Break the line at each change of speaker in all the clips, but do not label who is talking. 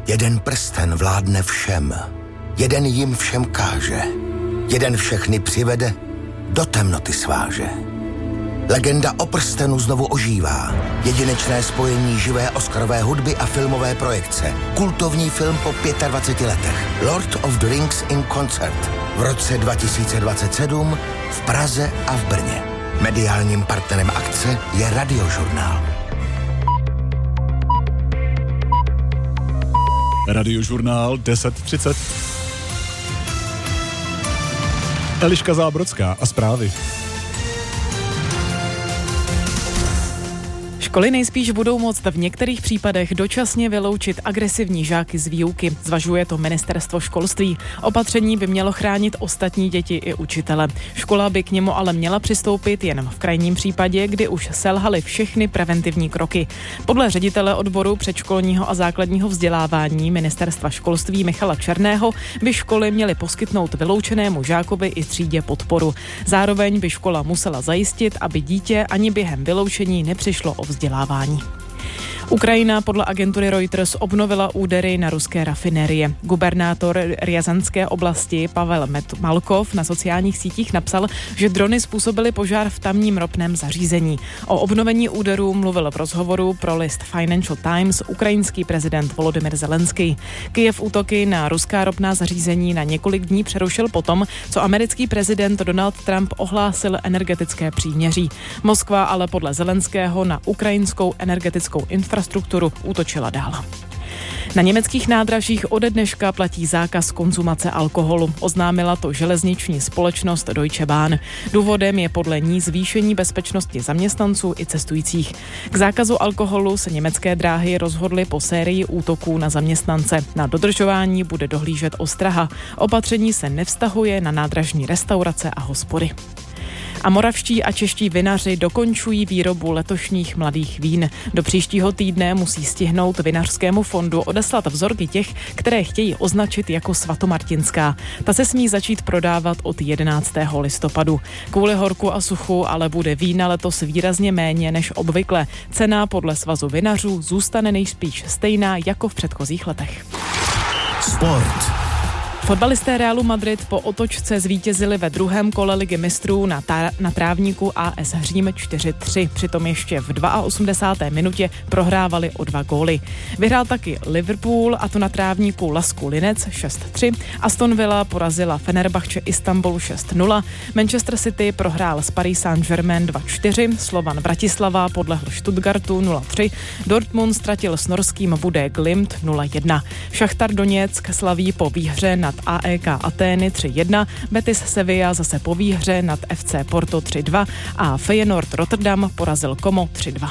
Jeden prsten vládne všem. Jeden jim všem káže. Jeden všechny přivede, do temnoty sváže. Legenda o prstenu znovu ožívá. Jedinečné spojení živé oscarové hudby a filmové projekce. Kultovní film po 25 letech. Lord of the Rings in Concert. V roce 2027 v Praze a v Brně. Mediálním partnerem akce je Radiožurnál.
Radiožurnál 10:30. Eliška Zábrodská a zprávy.
Školy nejspíš budou moct v některých případech dočasně vyloučit agresivní žáky z výuky. Zvažuje to ministerstvo školství. Opatření by mělo chránit ostatní děti i učitele. Škola by k němu ale měla přistoupit jen v krajním případě, kdy už selhaly všechny preventivní kroky. Podle ředitele odboru předškolního a základního vzdělávání ministerstva školství Michala Černého by školy měly poskytnout vyloučenému žákovi i třídě podporu. Zároveň by škola musela zajistit, aby dítě ani během vyloučení nepřišlo o vzdělávání. Ukrajina podle agentury Reuters obnovila údery na ruské rafinérie. Gubernátor Rязанské oblasti Pavel Malkov na sociálních sítích napsal, že drony způsobily požár v tamním ropném zařízení. O obnovení úderů mluvil v rozhovoru pro list Financial Times ukrajinský prezident Volodymyr Zelenský. Kyjev útoky na ruská ropná zařízení na několik dní přerušil potom, co americký prezident Donald Trump ohlásil energetické příměří. Moskva ale podle Zelenského na ukrajinskou energetickou infrastrukturu útočila dál. Na německých nádražích ode dneška platí zákaz konzumace alkoholu. Oznámila to železniční společnost Deutsche Bahn. Důvodem je podle ní zvýšení bezpečnosti zaměstnanců i cestujících. K zákazu alkoholu se německé dráhy rozhodly po sérii útoků na zaměstnance. Na dodržování bude dohlížet ostraha. Opatření se nevztahuje na nádražní restaurace a hospody. A moravští a čeští vinaři dokončují výrobu letošních mladých vín. Do příštího týdne musí stihnout vinařskému fondu odeslat vzorky těch, které chtějí označit jako svatomartinská. Ta se smí začít prodávat od 11. listopadu. Kvůli horku a suchu ale bude vína letos výrazně méně než obvykle. Cena podle Svazu vinařů zůstane nejspíš stejná jako v předchozích letech.
Sport.
Fotbalisté Realu Madrid po otočce zvítězili ve druhém kole Ligy mistrů na trávníku AS Řím 4-3. Přitom ještě v 82. minutě prohrávali o 2 góly. Vyhrál taky Liverpool, a to na trávníku Lasku Linec 6-3. Aston Villa porazila Fenerbahce Istanbul 6-0. Manchester City prohrál s Paris Saint-Germain 2-4. Slovan Bratislava podlehl Stuttgartu 0-3. Dortmund ztratil s norským Budé Glimt 0-1. Šachtar Doněck slaví po výhře nad AEK Atény 3-1, Betis Sevilla zase po výhře nad FC Porto 3-2 a Feyenoord Rotterdam porazil Como 3-2.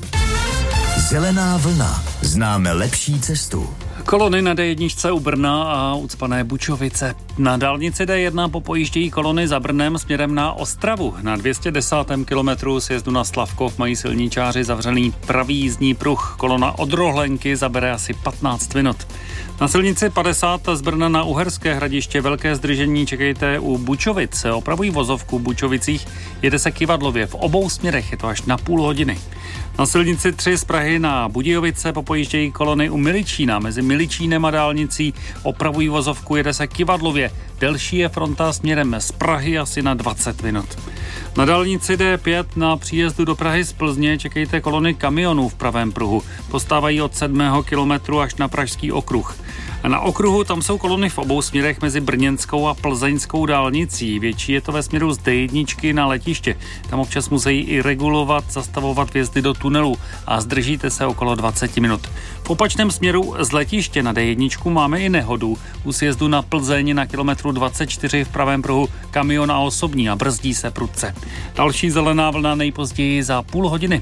Zelená vlna. Známe lepší cestu.
Kolony na D1 u Brna a ucpané Bučovice. Na dálnici D1 popojíždějí kolony za Brnem směrem na Ostravu. Na 210. kilometru sjezdu na Slavkov mají silničáři zavřený pravý jízdní pruh. Kolona od Rohlenky zabere asi 15 minut. Na silnici 50 z Brna na Uherské Hradiště velké zdržení čekejte u Bučovic. Opravují vozovku v Bučovicích, jede se Kyvadlově. V obou směrech je to až na půl hodiny. Na silnici 3 z Prahy na Budějovice popojíždějí kolony u Miličína. Mezi Miličínem a dálnicí opravují vozovku, jede se Kyvadlově. Delší je fronta směrem z Prahy asi na 20 minut. Na dálnici D5 na příjezdu do Prahy z Plzně čekejte kolony kamionů v pravém pruhu. Postávají od 7. kilometru až na Pražský okruh. A na okruhu tam jsou kolony v obou směrech mezi brněnskou a plzeňskou dálnicí. Větší je to ve směru z D1 na letiště. Tam občas musí i regulovat, zastavovat vjezdy do tunelu a zdržíte se okolo 20 minut. V opačném směru z letiště na D1 máme i nehodu. U sjezdu na Plzeň na kilometru 24 v pravém pruhu kamion a osobní a brzdí se prudce. Další zelená vlna nejpozději za půl hodiny.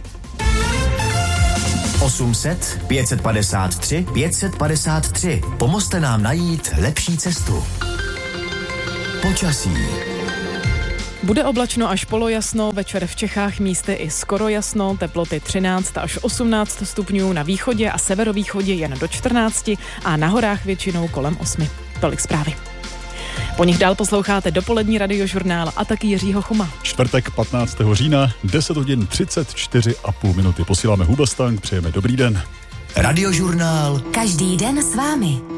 800 553 553. Pomozte nám najít lepší cestu. Počasí.
Bude oblačno až polojasno, večer v Čechách místy i skoro jasno, teploty 13 až 18 stupňů, na východě a severovýchodě jen do 14 a na horách většinou kolem 8. Tolik zprávy. Po nich dál posloucháte dopolední radiožurnál a taky Jiřího Chuma.
Čtvrtek 15. října, 10 hodin 34,5 minuty. Posíláme Hubastang, přejeme dobrý den.
Radiožurnál.
Každý den s vámi.